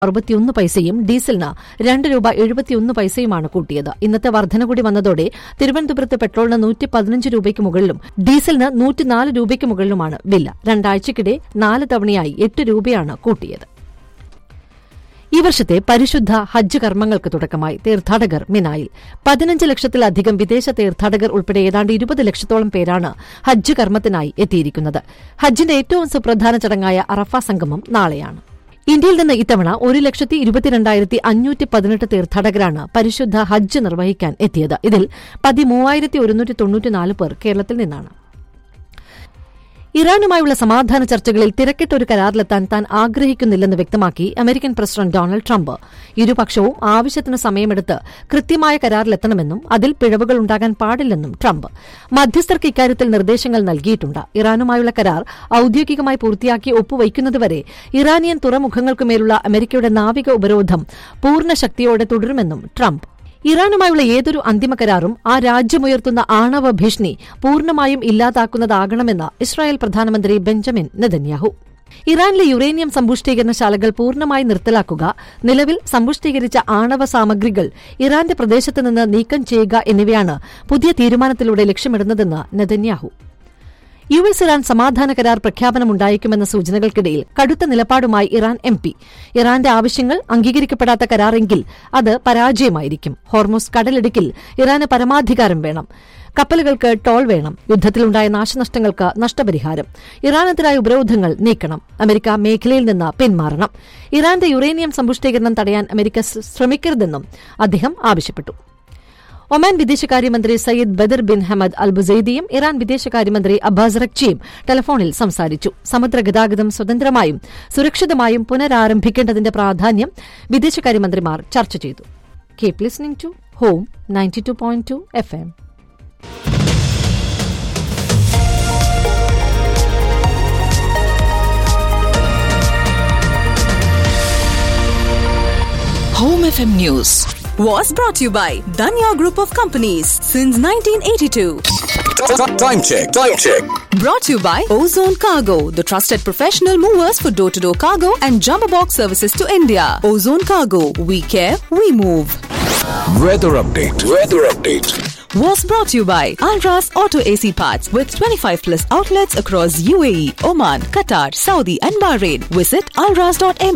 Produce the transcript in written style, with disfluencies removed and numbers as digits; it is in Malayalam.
61 പൈസയും ഡീസലിന് 2 രൂപ 71 പൈസയുമാണ് കൂട്ടിയത്. ഇന്നത്തെ വർധന കൂടി വന്നതോടെ തിരുവനന്തപുരത്ത് പെട്രോളിന് 115 രൂപയ്ക്ക് മുകളിലും ഡീസലിന് 104 രൂപയ്ക്ക് മുകളിലുമാണ് വില. രണ്ടാഴ്ചയ്ക്കിടെ 4 തവണയായി 8 രൂപയാണ് കൂട്ടിയത്. ഈ വർഷത്തെ പരിശുദ്ധ ഹജ്ജ് കർമ്മങ്ങൾക്ക് തുടക്കമായി. തീർത്ഥാടകർ മിനായിൽ. 15 ലക്ഷത്തിലധികം വിദേശ തീർത്ഥാടകർ ഉൾപ്പെടെ ഏതാണ്ട് 20 ലക്ഷത്തോളം പേരാണ് ഹജ്ജ് കർമ്മത്തിനായി എത്തിയിരിക്കുന്നത്. ഹജ്ജിന്റെ ഏറ്റവും സുപ്രധാന ചടങ്ങായ അറഫ സംഗമം നാളെയാണ്. ഇന്ത്യയിൽ നിന്ന് ഇത്തവണ 1,22,518 തീർത്ഥാടകരാണ് പരിശുദ്ധ ഹജ്ജ് നിർവഹിക്കാൻ എത്തിയത്. ഇതിൽ 13,194 പേർ കേരളത്തിൽ നിന്നാണ്. ഇറാനുമായുള്ള സമാധാന ചർച്ചകളിൽ തിരക്കിട്ട ഒരു കരാറിലെത്താൻ താൻ ആഗ്രഹിക്കുന്നില്ലെന്ന് വ്യക്തമാക്കി അമേരിക്കൻ പ്രസിഡന്റ് ഡൊണാൾഡ് ട്രംപ്. ഇരുപക്ഷവും ആവശ്യത്തിന് സമയമെടുത്ത് കൃത്യമായ കരാറിലെത്തണമെന്നും അതിൽ പിഴവുകൾ ഉണ്ടാകാൻ പാടില്ലെന്നും ട്രംപ്. മധ്യസ്ഥർക്ക് ഇക്കാര്യത്തിൽ നിർദ്ദേശങ്ങൾ നൽകിയിട്ടുണ്ട്. ഇറാനുമായുള്ള കരാർ ഔദ്യോഗികമായി പൂർത്തിയാക്കി ഒപ്പുവയ്ക്കുന്നതുവരെ ഇറാനിയൻ തുറമുഖങ്ങൾക്കുമേലുള്ള അമേരിക്കയുടെ നാവിക ഉപരോധം പൂർണ്ണ ശക്തിയോടെ തുടരുമെന്നും ട്രംപ്. ഇറാനുമായുള്ള ഏതൊരു അന്തിമ കരാറും ആ രാജ്യമുയർത്തുന്ന ആണവ ഭീഷണി പൂർണ്ണമായും ഇല്ലാതാക്കുന്നതാകണമെന്ന് ഇസ്രായേൽ പ്രധാനമന്ത്രി ബെഞ്ചമിൻ നെതന്യാഹു. ഇറാനിലെ യുറേനിയം സമ്പുഷ്ടീകരണശാലകൾ പൂർണ്ണമായി നിർത്തലാക്കുക, നിലവിൽ സമ്പുഷ്ടീകരിച്ച ആണവ സാമഗ്രികൾ ഇറാന്റെ പ്രദേശത്ത് നിന്ന് നീക്കം ചെയ്യുക എന്നിവയാണ് പുതിയ തീരുമാനത്തിലൂടെ ലക്ഷ്യമിടുന്നതെന്ന് നെതന്യാഹു. US ഇറാൻ സമാധാന കരാർ പ്രഖ്യാപനമുണ്ടായേക്കുമെന്ന സൂചനകൾക്കിടയിൽ കടുത്ത നിലപാടുമായി ഇറാൻ MP. ഇറാന്റെ ആവശ്യങ്ങൾ അംഗീകരിക്കപ്പെടാത്ത കരാറെങ്കിൽ അത് പരാജയമായിരിക്കും. ഹോർമുസ് കടലിടുക്കിൽ ഇറാന് പരമാധികാരം വേണം. കപ്പലുകൾക്ക് ടോൾ വേണം. യുദ്ധത്തിലുണ്ടായ നാശനഷ്ടങ്ങൾക്ക് നഷ്ടപരിഹാരം. ഇറാനെതിരായ ഉപരോധങ്ങൾ നീക്കണം. അമേരിക്ക മേഖലയിൽ നിന്ന് പിന്മാറണം. ഇറാന്റെ യുറേനിയം സമ്പുഷ്ടീകരണം തടയാൻ അമേരിക്ക ശ്രമിക്കരുതെന്നും അദ്ദേഹം ആവശ്യപ്പെട്ടു. ഒമാൻ വിദേശകാര്യമന്ത്രി Sayyid Badr bin Hamad Al ബുസൈദിയും Iran വിദേശകാര്യമന്ത്രി അബ്ബാസ് അറഗ്ചിയും ടെലിഫോണിൽ സംസാരിച്ചു. സമുദ്രഗതാഗതം സ്വതന്ത്രമായും സുരക്ഷിതമായും പുനരാരംഭിക്കേണ്ടതിന്റെ പ്രാധാന്യം വിദേശകാര്യമന്ത്രിമാർ ചർച്ച ചെയ്തു. Keep listening to home 92.2 FM. Home FM News was brought to you by Danya Group of Companies since 1982. Time check. Brought to you by Ozone Cargo, the trusted professional movers for door-to-door cargo and jumbo box services to India. Ozone Cargo, we care, we move. Weather update. Was brought to you by Alras Auto AC Parts with 25+ outlets across UAE, Oman, Qatar, Saudi and Bahrain. Visit alras.me.